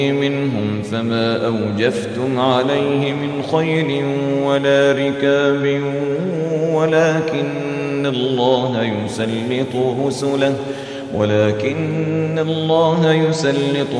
منهم فما أوجفتم عليه من خيل ولا ركاب ولكن الله يسلط